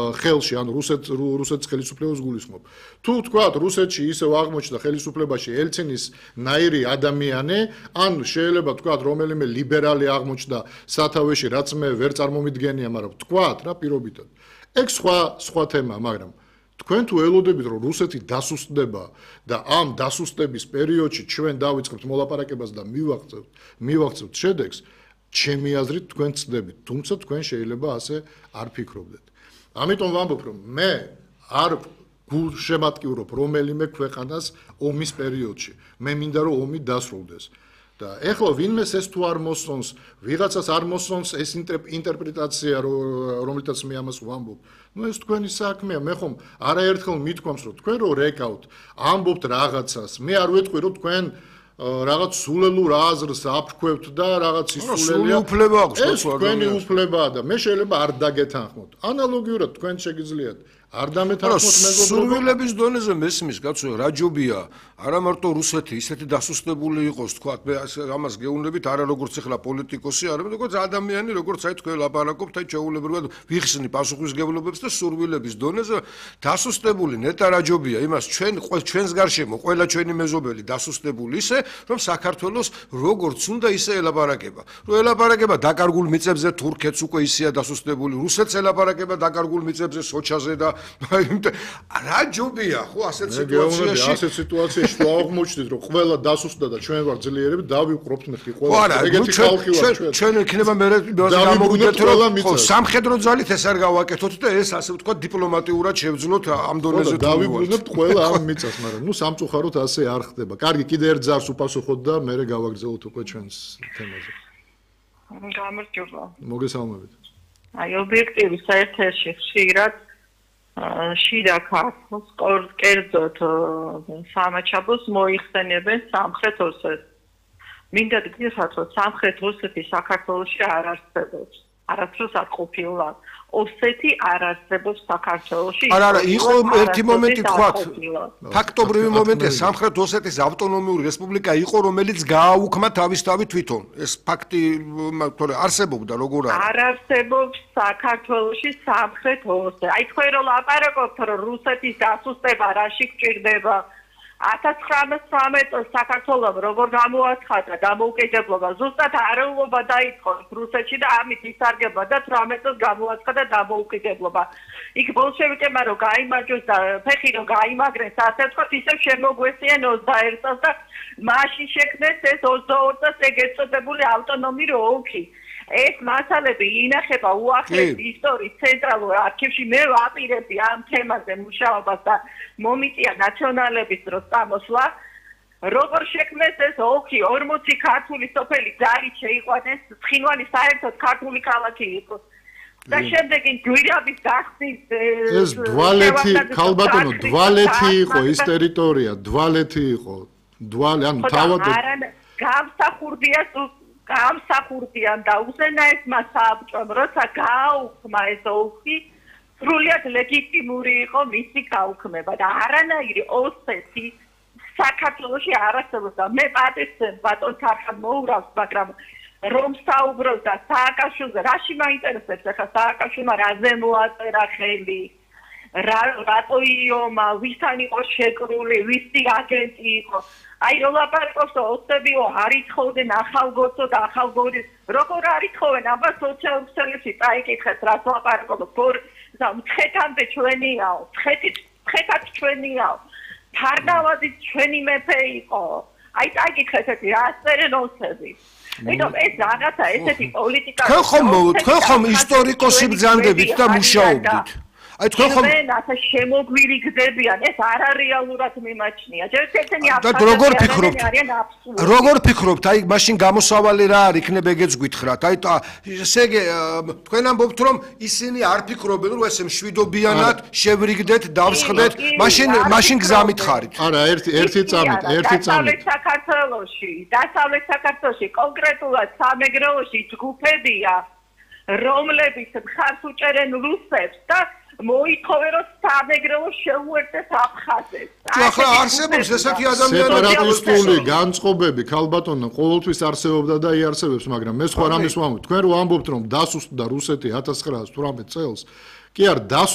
ხელში, ანუ რუსეთის ხელისუფლებას გულისხმობ. თუ თქვათ, რუსეთში ისევ აღმოჩნდა ხელისუფლებაში ელცინის ნაირი ადამიანი, ან შეიძლება თქვათ, რომელიმე ლიბერალი აღმოჩნდა სათავეში, რაც მე ვერ წარმომიდგენია, მაგრამ თქვათ რა პირობითად. ეგ სხვა თემაა, მაგრამ თქვენ თუ ელოდებით, რომ რუსეთი დასუსტდება და ამ დასუსტების პერიოდში ჩვენ დავიწყებთ მოლაპარაკებას და მივაღწევთ შედეგს, ჩემი აზრით თქვენ ცდებით, თუმცა თქვენ შეიძლება ასე არ ფიქრობდეთ. ამიტომ ვამბობ, რომ მე არ გულშემატკივრობ რომელიმე ქვეყანას ომის პერიოდში. მე მინდა რომ ომი დასრულდეს. და ეხლა ვინმეს ეს თუ არ მოსწონს, ვიღაცას არ მოსწონს ეს ინტერპრეტაცია, რომელთაც მე ამას ვამბობ. ეს თქვენი საქმეა. მე ხომ არაერთხელ მithქვამს, რომ თქვენ რო რეკავთ, ამბობთ რაღაცას. მე არ ვეთქვი, რომ თქვენ რაღაც სულელურ აზრს აფრქვევთ და რაღაც ისულელია. ეს თქვენი უფლებაა და მე შეიძლება არ დაგეთანხმოთ. ანალოგიურად თქვენ შეგიძლიათ არ დამეთანხმოთ მეგობრებო. სურვილების დონეზე მესმის, კაცო, რა ჯობია, არა მარტო რუსეთი ისეთი დასუსტებული იყოს, თქვა, მე ამას გეუბნებით, არა როგორც ახლა პოლიტიკოსი, არამედ როგორც ადამიანი, როგორც აი თქვენ ლაპარაკობთ, აი ჩაულებრივად ვიხსნი პასუხისმგებლობებს და სურვილების დონეზე დასუსტებული ნეტა რა ჯობია, იმას ჩვენს გარშემო ყველა ჩვენი მეზობელი დასუსტებული ისე, რომ საქართველოს როგორც უნდა ისე ელაპარაკება. რომ ელაპარაკება დაკარგულ მიწებზე თურქეთს უკვე ისეა დასუსტებული, რუსეთს ელაპარაკება დაკარგულ მიწებზე სოჩაზე და რა ჯობია, ხო ასეთ სიტუაციაში ასეთ სიტუაციაში თუ აღმოჩნდით, რომ ყველა დასუსტდა და ჩვენ ვარ ძლიერები, დავიუყრობთ მეთქი ყველა. ეგეთი ხალხი ვარ ჩვენ იქნება მე გამოვიდეთ, რომ ხო სამხედრო ძალით ეს არ გავაკეთოთ და ეს ასე ვთქვა დიპლომატიურად შევძლოთ ამ დონეზე თუ დავიბრუნებთ ყველა ამ მიწას, მაგრამ ნუ სამწუხაროდ ასე არ ხდება. კარგი, კიდე ერთ ძარს უპასუხოთ და მე გავაგრძელოთ უკვე ჩვენს თემაზე. გამარჯობა. მოგესალმებით. აი ობიექტივის საერთაშორისო ხშირად შიდა ქართულს კერძოდ სამაჩაბლოს მოიხსენებენ სამხრეთ ოსეთს. მინდა გითხრათ, რომ სამხრეთ ოსეთი საქართველოში არ არსებობს. არასდროს არ ყოფილა. ოსეთი არ არსებობს საქართველოში. არა, იყო ერთი მომენტი თქვათ. ფაქტობრივი მომენტია, სამხრეთ ოსეთის ავტონომიური რესპუბლიკა იყო, რომელიც გააუქმა თავისთავად თვითონ. ეს ფაქტი თორე არსებობდა როგორ არის? არ არსებობს საქართველოში სამხრეთ ოსეთი. აი თქვენ რომ ლაპარაკობთ, რომ რუსეთის დასუსტება რაში გჭირდება? 1913 წელს საქართველოს როგორ გამოაცხადა დამოუკიდებლობა, ზუსტად არეულობა დაიწყო რუსეთში და ამით ისარგებლა და 18 წელს გამოაცხადა დამოუკიდებლობა. იქ ბოლშევიკებმა რომ გაიმარჯვეს და ფეხი რომ გაიმაგრეს, ასე ვთქვათ, ისევ შემოგვესწიან 21 წელს და მაშინ შექმნეს ეს 22 წელს ეგ ეწოდებული ავტონომიური ოლქი. ეს მასალები ინახება უახლეს ისტორიის ცენტრალურ არქივში. მე ვაპირებდი ამ თემაზე მუშაობას და მომიწია ნაციონალების დროს წამოსვლა. როგორ შექმნეს ეს ოლქი, 40 ქართული სოფელი ძალით შეიყვანეს, ცხინვალი საერთოდ ქართული ქალაქი იყო. და შემდეგ გვირაბის გახსნის ეს დვალეთი, ქალბატონო, დვალეთი იყო ის ტერიტორია, დვალეთი იყო. ანუ თავად გამსახურდიან და უზენაესმა საბჭომ, როცა გააუქმა ეს ოლქი, სრულიად ლეგიტიმური იყო მისი გაუქმება და არანაირი ოსეთი საქართველოში არ არსებობდა. მე პატივცემ ბატონ თარხან მოურავს, მაგრამ რომ საუბრობდა სააკაშვილზე, რაში მაინტერესებს ახლა სააკაშვილმა რაზე მოაწერა ხელი, რატო იომა, ვისთან იყო შეკრული, ვისი აგენტი იყო. აი რომ ლაპარაკობს ოსებიო არ ითხოვდნენ ახალგործო და ახალგორის როგორ არ ითხოვენ აბა სოციალურ ქსელებში წაიკითხეთ რას ლაპარაკობთ მცხეთამდე ჩვენიაო მცხეთაც ჩვენიაო თარდავაძის ჩვენი მეფე იყო აი წაიკითხეთ ესეთი რა წერენ ოსები იმიტომ ეს რაღაცა ესეთი პოლიტიკა თქვენ ხომ ისტორიკოსი ბრძანდებით და მუშაობდით აი თქვენ ხომ ასე შემოგვირი გდებიან ეს არარეალურად მიმაჩნია ერთ-ერთი და როგორ ფიქრობთ აი მაშინ გამოსავალი რა არის იქნება ეგეც გითხრათ აი ესე იგი თქვენ ამბობთ რომ ისინი არ ფიქრობენ რომ ესე მშვიდობიანად შევრიგდეთ დავსხდეთ მაშინ გზამით ხარით არა ერთი წამით დასავლეთ საქართველოში კონკრეტულად სამეგრელოში ჯგუფებია რომლებიც მხარს უჭერენ რუსებს და მოითხოვე რომ სამეგრელო შეუერთდეს აფხაზეთს. ახლა არსებობს ესეთი ადამიანები სეპარატისტული განწყობები ქალბატონო ყოველთვის არსებობდა და იარსებებს, მაგრამ მე სხვა რამეს ვამბობ. თქვენ რო ამბობთ რომ დასუსტდა რუსეთი 1918 წელს, კი არ